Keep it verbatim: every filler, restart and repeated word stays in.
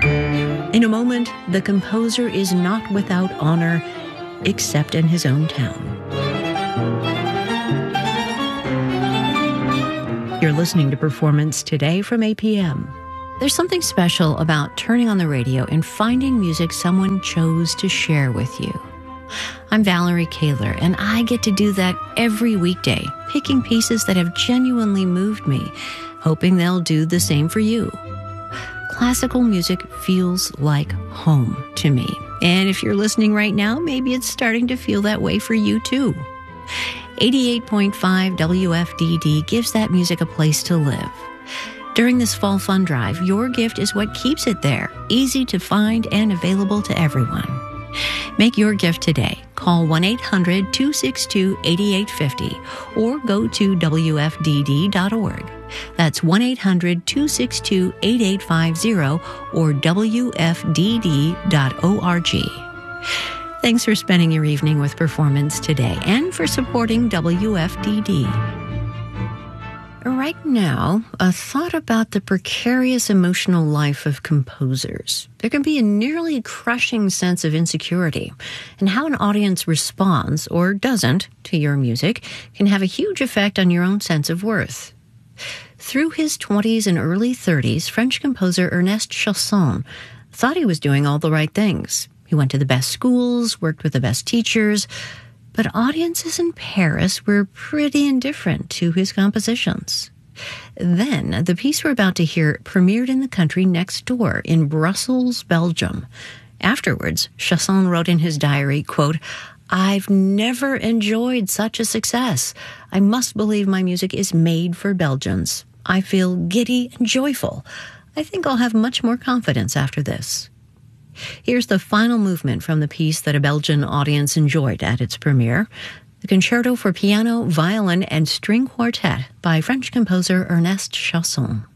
In a moment, the composer is not without honor, except in his own town. You're listening to Performance Today from A P M. There's something special about turning on the radio and finding music someone chose to share with you. I'm Valerie Kaler, and I get to do that every weekday, picking pieces that have genuinely moved me, hoping they'll do the same for you. Classical music feels like home to me. And if you're listening right now, maybe it's starting to feel that way for you too. eighty-eight point five W F D D gives that music a place to live. During this fall fund drive, your gift is what keeps it there, easy to find and available to everyone. Make your gift today. Call one eight hundred two six two eight eight five zero or go to W F D D dot org. That's one eight hundred two six two eight eight five zero or W F D D dot org. Thanks for spending your evening with Performance Today and for supporting W F D D. Right now, a thought about the precarious emotional life of composers. There can be a nearly crushing sense of insecurity, and how an audience responds or doesn't to your music can have a huge effect on your own sense of worth. Through his twenties and early thirties, French composer Ernest Chausson thought he was doing all the right things. He went to the best schools, worked with the best teachers, but audiences in Paris were pretty indifferent to his compositions. Then, the piece we're about to hear premiered in the country next door, in Brussels, Belgium. Afterwards, Chausson wrote in his diary, quote, "I've never enjoyed such a success. I must believe my music is made for Belgians. I feel giddy and joyful. I think I'll have much more confidence after this." Here's the final movement from the piece that a Belgian audience enjoyed at its premiere, the Concerto for Piano, Violin, and String Quartet by French composer Ernest Chausson.